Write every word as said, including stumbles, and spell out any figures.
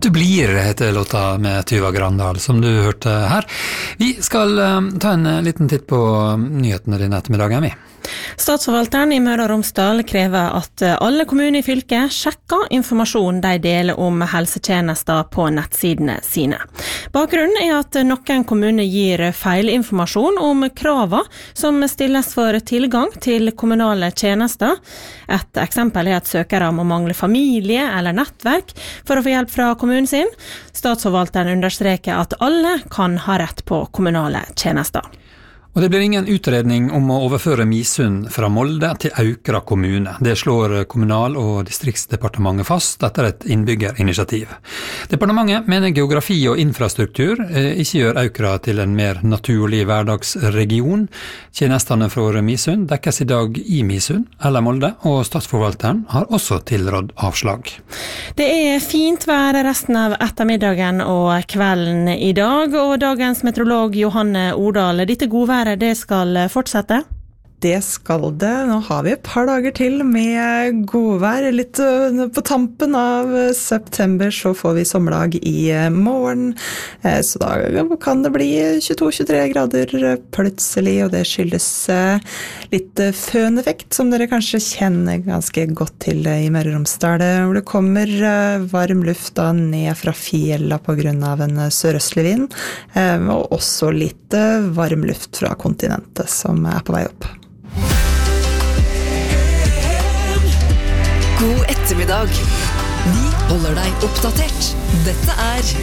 du blir, heter låta med Tuva Grandal, som du hørte her. Vi skal um, ta en liten titt på nyhetene denne ettermiddagen, vi. Statsforvalteren i Møre og Romsdal krever at alle kommuner i fylket sjekker informasjon de deler om helsetjenester på nettsidene sine. Bakgrunnen er at noen kommuner gir feilinformasjon om krava som stilles for tilgang til kommunale tjenester. Et eksempel er at søkere må mangle familie eller nettverk for å få hjelp fra kommunen sin. Statsforvalteren understreker at alle kan ha rett på kommunale tjenester. Og det blir ingen utredning om å overføre Misund fra Molde til Aukra kommune. Det slår Kommunal- og distriktsdepartementet fast etter et innbyggerinitiativ. Departementet mener geografi og infrastruktur ikke gjør Aukra til en mer naturlig hverdagsregion. Tjenestene fra Misund dekkes i dag i Misund eller Molde, og statsforvalteren har også tilrådd avslag. Det er fint vær resten av ettermiddagen og kvelden i dag, og dagens meteorolog Johanne Ordal, dette gode det skal fortsette? Det skal det. Nå har vi et par dager til med godvær. Litt på tampen av september så får vi sommerdag i morgen. Så da kan det bli tjueto til tjuetre grader plutselig, og det skyldes litt føneffekt, som dere kanskje kjenner ganske godt til i Møre og Romsdal. Hvor det kommer varm luft da ned fra fjella på grunn av en sørøstlig vind, og også litt varm luft fra kontinentet som er på vei opp. God ettermiddag. Vi holder deg oppdatert. Dette er